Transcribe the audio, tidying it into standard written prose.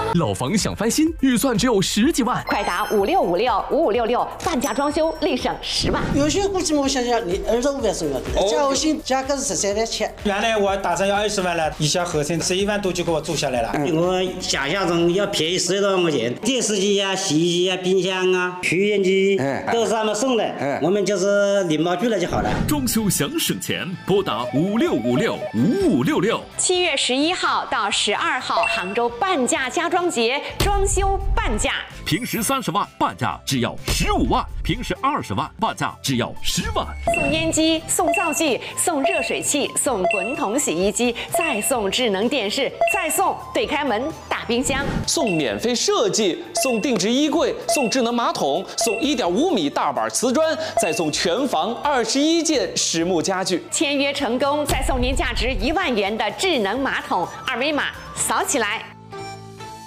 老房想翻新，预算只有10几万， 快打56565566，半价装修立省10万。 有些估计我想想，你25万送要的，加我薪价格是13万7。 原来我打算要20万了，一小合成11万多就给我做下来了。 我想象中要便宜10多万块钱，电视机啊、洗衣机啊、冰箱啊、取烟机都是他们送的，我们就是领包去了就好了。 装修想省钱，拨打56565566。 7月11号到12号，杭州半价家装节，装修半价， 平时30万，半价只要15万；平时20万，半价只要10万。 送烟机、送灶具、送热水器、送滚筒洗衣机，再送智能电视，再送对开门大冰箱， 送免费设计，送定制衣柜，送智能马桶，送1.5米大板瓷砖，再送全房21件实木家具。 签约成功，再送您价值1万元的智能马桶，2维码扫起来。